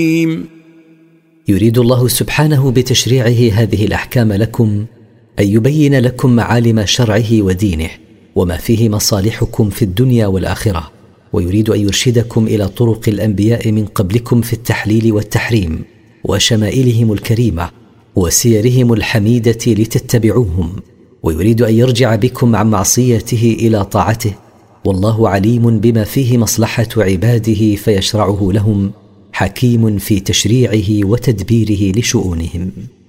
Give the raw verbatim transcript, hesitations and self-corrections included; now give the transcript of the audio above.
يريد الله سبحانه بتشريعه هذه الأحكام لكم أن يبين لكم معالم شرعه ودينه وما فيه مصالحكم في الدنيا والآخرة، ويريد أن يرشدكم إلى طرق الأنبياء من قبلكم في التحليل والتحريم وشمائلهم الكريمة وسيرهم الحميدة لتتبعوهم، ويريد أن يرجع بكم عن معصيته إلى طاعته، والله عليم بما فيه مصلحة عباده فيشرعه لهم، حكيم في تشريعه وتدبيره لشؤونهم.